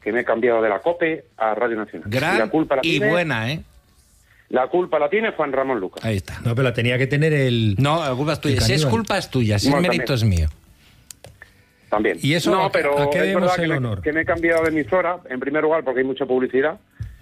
que me he cambiado de la COPE a Radio Nacional. Gran y la culpa la tiene, buena, ¿eh? La culpa la tiene Juan Ramón Lucas. Ahí está. No, pero la tenía que tener el... No, la culpa es tuya. Si es culpa es tuya, si es mérito es mío. También. ¿Y eso no, pero a qué es verdad el honor? que me he cambiado de emisora, en primer lugar porque hay mucha publicidad,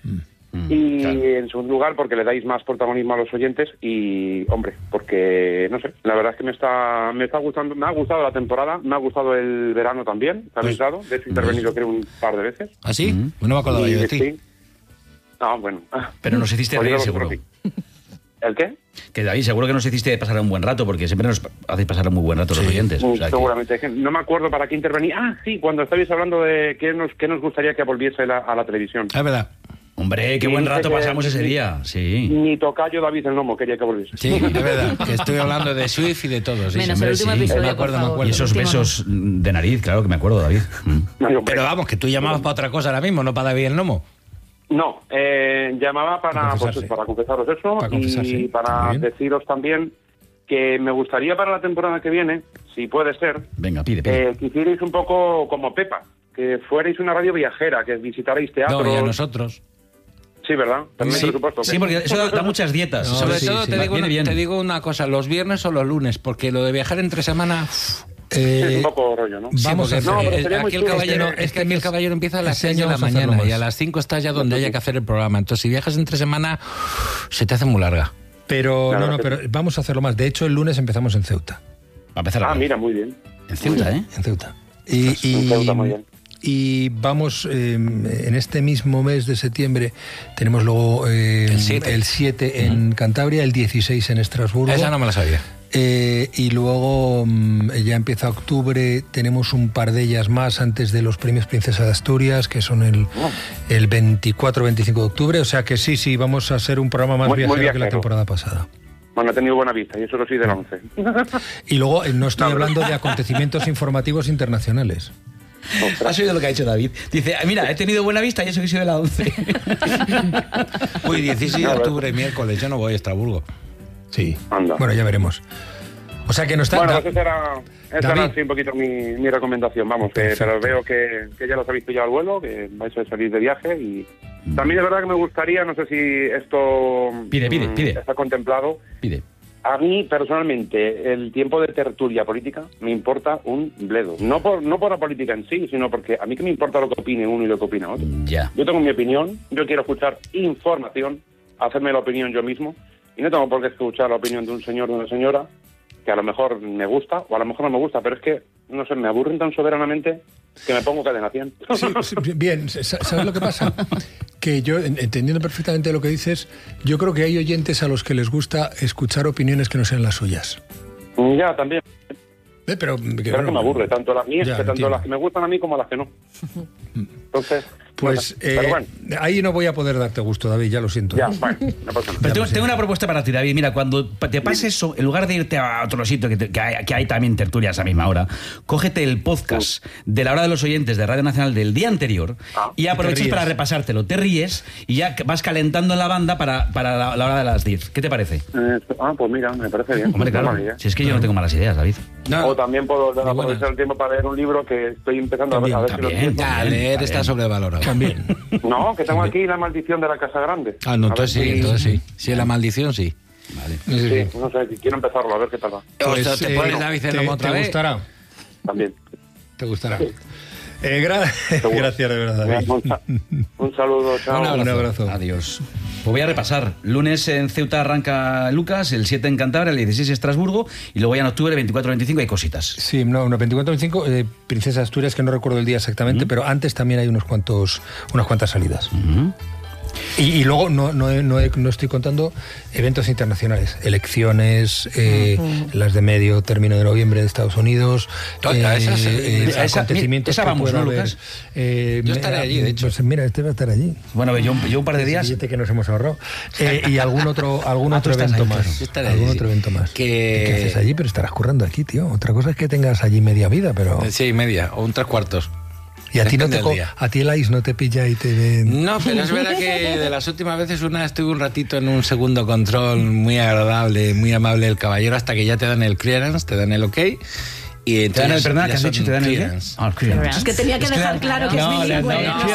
y claro, en segundo lugar porque le dais más protagonismo a los oyentes y, hombre, porque, no sé, la verdad es que me está gustando, me ha gustado la temporada, me ha gustado el verano también, ¿te habéis dado? De hecho, he intervenido creo un par de veces. ¿Ah, sí? No me acordaba yo de ti. Sí. No, bueno. Pero nos hiciste reír, seguro. ¿El qué? Que David, seguro que nos hiciste pasar un buen rato, porque siempre nos hacéis pasar un muy buen rato los oyentes. O sea, seguramente. Es que no me acuerdo para qué intervenir. Ah, sí, cuando estabais hablando de qué nos gustaría que volviese a la televisión. Es verdad. Hombre, qué buen rato pasamos ese día. Sí. Ni tocayo David el Nomo quería que volviese. Sí, es verdad. Que estoy hablando de Swift y de todo. Sí, menos el último episodio, me acuerdo. Y esos besos de nariz, claro que me acuerdo, David. Pero vamos, que tú llamabas para otra cosa ahora mismo, no para David el Nomo. No, llamaba para confesaros eso y para deciros también que me gustaría para la temporada que viene, si puede ser, venga, pide. Que hicierais un poco como Pepa, que fuerais una radio viajera, que visitarais teatros. No, y a nosotros. Sí, ¿verdad? También, sí, por supuesto. Sí, porque eso da muchas dietas. No, sobre todo te digo una cosa, los viernes o los lunes, porque lo de viajar entre semana... es un poco rollo, ¿no? Vamos a hacer. Aquí el caballero empieza a las 6 de la mañana y a las 5 estás ya donde haya que hacer el programa. Entonces, si viajas entre semana, se te hace muy larga. Pero pero vamos a hacerlo más. De hecho, el lunes empezamos en Ceuta. Va a empezar mira, muy bien. En Ceuta, ¿eh? En Ceuta. En Ceuta, muy bien. Y vamos, en este mismo mes de septiembre tenemos luego el 7 en Cantabria, el 16 en Estrasburgo. Esa no me la sabía. Y luego ya empieza octubre, tenemos un par de ellas más antes de los premios Princesa de Asturias, que son el 24-25 de octubre. O sea que sí, vamos a hacer un programa más viajero que la temporada pasada. Bueno, he tenido buena vista y eso lo soy del 11. Y luego no estoy hablando de acontecimientos informativos internacionales. ¿Has oído lo que ha dicho David? Dice, mira, he tenido buena vista y eso que soy de la 11. Uy, 16 de octubre, miércoles, yo no voy a Estrasburgo. Sí. Anda. Bueno, ya veremos. O sea que no está... Bueno, esa era sí, un poquito mi recomendación. Vamos, pero veo que ya los habéis pillado al vuelo, que vais a salir de viaje y... También es verdad que me gustaría, no sé si esto... Pide. Está contemplado. Pide. A mí, personalmente, el tiempo de tertulia política me importa un bledo. No por la política en sí, sino porque a mí que me importa lo que opine uno y lo que opina otro. Ya. Yo tengo mi opinión, yo quiero escuchar información, hacerme la opinión yo mismo, y no tengo por qué escuchar la opinión de un señor o de una señora, que a lo mejor me gusta, o a lo mejor no me gusta, pero es que, no sé, me aburren tan soberanamente que me pongo cadena 100. Sí, bien, ¿sabes lo que pasa? Que yo, entendiendo perfectamente lo que dices, yo creo que hay oyentes a los que les gusta escuchar opiniones que no sean las suyas. Ya, también. Pero que me aburre, tanto las mías, tanto las que me gustan a mí como las que no. Entonces... Pues bueno. Ahí no voy a poder darte gusto, David, ya lo siento. Ya, bueno, no pasa nada. Pero tengo una propuesta para ti, David. Mira, cuando te pase eso, en lugar de irte a otro sitio que hay también tertulias a la misma hora, cógete el podcast de la hora de los oyentes de Radio Nacional del día anterior y aprovechas para repasártelo. Te ríes y ya vas calentando en la banda para la hora de las 10. ¿Qué te parece? Pues mira, me parece bien. Hombre, claro. Si es que yo no tengo malas ideas, David. No. O también puedo aprovechar el tiempo para leer un libro que estoy empezando a ver si lo entiendo. Leer está sobrevalorado. También. No, que tengo aquí La maldición de la Casa Grande. No, entonces sí. Si es La maldición, sí. Vale. Sí, no sé, quiero empezarlo, a ver qué tal va. Pues, ¿te pones David el Nomo otra vez? ¿Te gustará? También. ¿Te gustará? Sí. Gracias, de verdad, David. Un saludo, chao. Un abrazo. Adiós. Pues voy a repasar. Lunes en Ceuta arranca Lucas, el 7 en Cantabria, el 16 en Estrasburgo y luego ya en octubre, 24-25 hay cositas. Sí, 24-25, Princesa de Asturias, que no recuerdo el día exactamente, pero antes también hay unas cuantas salidas. Y luego no estoy contando eventos internacionales, elecciones, las de medio término de noviembre de Estados Unidos, acontecimientos esa vamos, que ¿no, haber. Lucas? Yo estaré allí, de hecho. Pues mira, este va a estar allí. Bueno, yo un par de días. El que nos hemos ahorrado. Y algún otro evento ahí, más. claro. Yo estaré Algún allí, otro evento más. ¿Qué haces allí? Pero estarás currando aquí, tío. Otra cosa es que tengas allí media vida, pero... Sí, media, o un 3/4. Y a ti el ICE no te pilla y te ven... No, pero es verdad que de las últimas veces estuve un ratito en un segundo control muy agradable, muy amable el caballero, hasta que ya te dan el clearance, te dan el ok. Y te dan el, perdona, que has dicho, te dan el clearance. Es que tenía que dejar claro que es bilingüe.